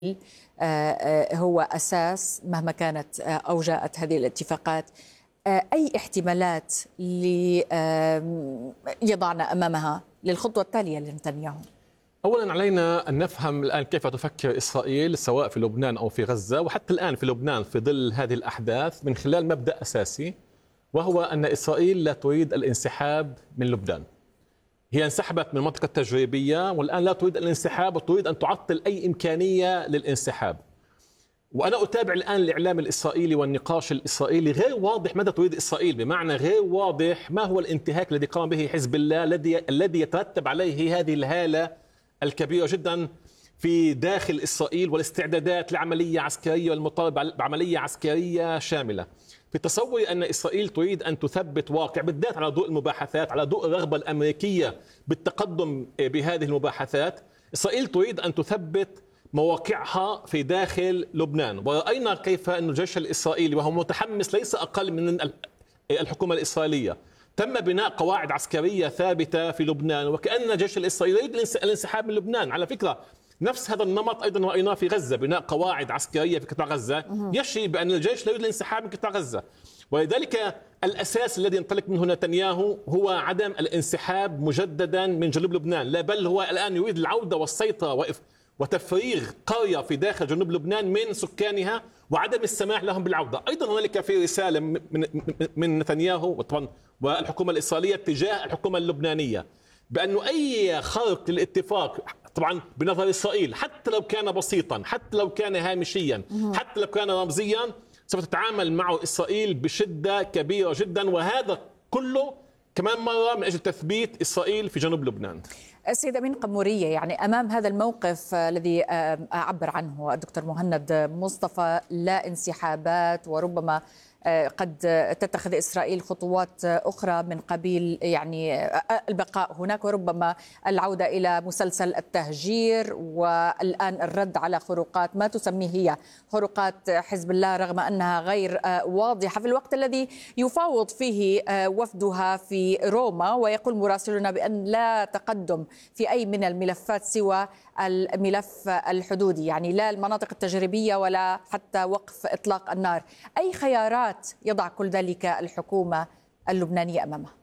هو أساس مهما كانت أو جاءت هذه الاتفاقات. أي احتمالات يضعنا أمامها للخطوة التالية لنتنياهو؟ أولا علينا أن نفهم الآن كيف تفكر إسرائيل سواء في لبنان أو في غزة، وحتى الآن في لبنان في ظل هذه الأحداث، من خلال مبدأ أساسي، وهو أن إسرائيل لا تريد الانسحاب من لبنان. هي انسحبت من المنطقة التجريبية والآن لا تريد الانسحاب وتريد أن تعطل أي إمكانية للانسحاب. وأنا أتابع الآن الإعلام الإسرائيلي والنقاش الإسرائيلي، غير واضح ماذا تريد إسرائيل، بمعنى غير واضح ما هو الانتهاك الذي قام به حزب الله الذي يترتب عليه هذه الهالة الكبيرة جدا في داخل إسرائيل والاستعدادات لعملية عسكرية والمطالبة بعملية عسكرية شاملة. في تصوري أن إسرائيل تريد أن تثبت واقع، بالذات على ضوء المباحثات، على ضوء الرغبة الأمريكية بالتقدم بهذه المباحثات. إسرائيل تريد أن تثبت مواقعها في داخل لبنان، ورأينا كيف أن الجيش الإسرائيلي وهو متحمس ليس أقل من الحكومة الإسرائيلية تم بناء قواعد عسكرية ثابتة في لبنان، وكأن الجيش الإسرائيلي يريد الانسحاب من لبنان. على فكرة نفس هذا النمط أيضا رأيناه في غزة، بناء قواعد عسكرية في قطاع غزة يشي بأن الجيش لا يريد الانسحاب من قطاع غزة. ولذلك الأساس الذي ينطلق منه نتنياهو هو عدم الانسحاب مجددا من جنوب لبنان، لا بل هو الآن يريد العودة والسيطرة وتفريغ قرية في داخل جنوب لبنان من سكانها وعدم السماح لهم بالعودة. أيضا هنالك في رسالة من نتنياهو والحكومة الإسرائيلية تجاه الحكومة اللبنانية بأنه أي خرق للاتفاق، طبعا بنظر إسرائيل، حتى لو كان بسيطا، حتى لو كان هامشيا، حتى لو كان رمزيا، سوف تتعامل معه إسرائيل بشدة كبيرة جدا، وهذا كله كمان مرة من أجل تثبيت إسرائيل في جنوب لبنان. السيدة أمين قمورية، يعني أمام هذا الموقف الذي عبر عنه الدكتور مهند مصطفى، لا انسحابات وربما قد تتخذ إسرائيل خطوات أخرى من قبيل يعني البقاء هناك وربما العودة إلى مسلسل التهجير، والآن الرد على خروقات ما تسميه هي خروقات حزب الله رغم أنها غير واضحة، في الوقت الذي يفاوض فيه وفدها في روما، ويقول مراسلنا بأن لا تقدم في أي من الملفات سوى الملف الحدودي، يعني لا المناطق التجريبية ولا حتى وقف إطلاق النار. أي خيارات يضع كل ذلك الحكومة اللبنانية أمامها؟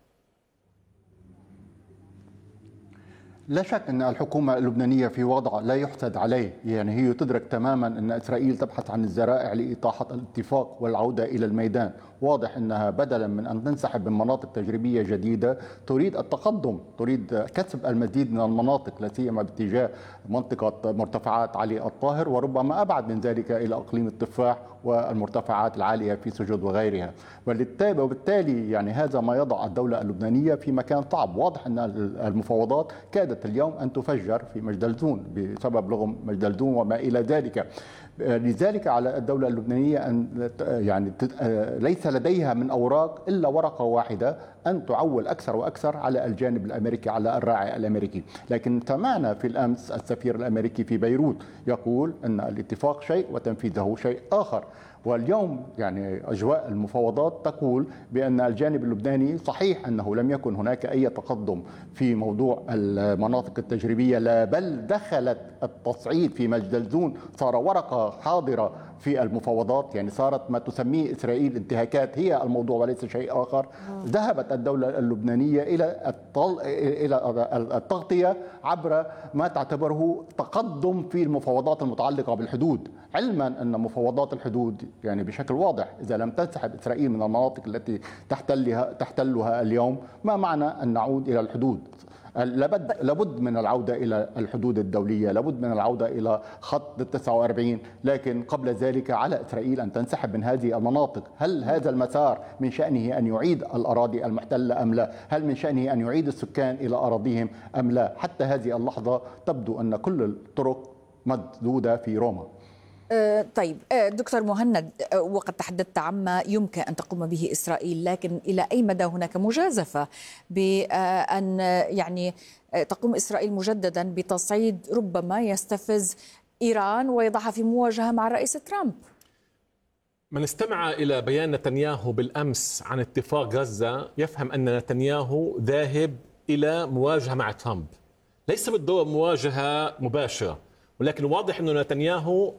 لا شك أن الحكومة اللبنانية في وضع لا يحسد عليه، يعني هي تدرك تماما أن إسرائيل تبحث عن الذرائع لإطاحة الاتفاق والعودة إلى الميدان. واضح أنها بدلا من أن تنسحب من مناطق تجريبية جديدة تريد التقدم، تريد كسب المزيد من المناطق، لا سيما باتجاه منطقة مرتفعات علي الطاهر، وربما أبعد من ذلك إلى إقليم التفاح والمرتفعات العالية في سجود وغيرها. وبالتالي يعني هذا ما يضع الدولة اللبنانية في مكان صعب. واضح أن المفاوضات كادت اليوم أن تفجر في مجدلزون بسبب لغم مجدلزون وما إلى ذلك. لذلك على الدولة اللبنانية أن يعني ليس لديها من أوراق إلا ورقة واحدة، أن تعول أكثر وأكثر على الجانب الأمريكي، على الراعي الأمريكي. لكن سمعنا في الأمس السفير الأمريكي في بيروت يقول أن الاتفاق شيء وتنفيذه شيء آخر. واليوم يعني أجواء المفاوضات تقول بأن الجانب اللبناني صحيح أنه لم يكن هناك أي تقدم في موضوع المناطق التجريبية، لا بل دخلت التصعيد في مجدلزون، صار ورقة حاضرة في المفاوضات، يعني صارت ما تسميه إسرائيل انتهاكات هي الموضوع وليس شيء آخر. ذهبت الدولة اللبنانية إلى التغطية عبر ما تعتبره تقدم في المفاوضات المتعلقة بالحدود، علما أن مفاوضات الحدود يعني بشكل واضح إذا لم تنسحب إسرائيل من المناطق التي تحتلها اليوم، ما معنى أن نعود إلى الحدود؟ لابد من العودة إلى الحدود الدولية، لابد من العودة إلى خط 49، لكن قبل ذلك على إسرائيل أن تنسحب من هذه المناطق. هل هذا المسار من شأنه أن يعيد الأراضي المحتلة أم لا؟ هل من شأنه أن يعيد السكان إلى أراضيهم أم لا؟ حتى هذه اللحظة تبدو أن كل الطرق مسدودة في روما. طيب دكتور مهند، وقد تحدثت عما يمكن أن تقوم به إسرائيل، لكن إلى أي مدى هناك مجازفة بأن يعني تقوم إسرائيل مجددا بتصعيد ربما يستفز إيران ويضعها في مواجهة مع الرئيس ترامب؟ من استمع إلى بيان نتنياهو بالأمس عن اتفاق غزة يفهم أن نتنياهو ذاهب إلى مواجهة مع ترامب، ليس بالضرورة مواجهة مباشرة، ولكن واضح أنه نتنياهو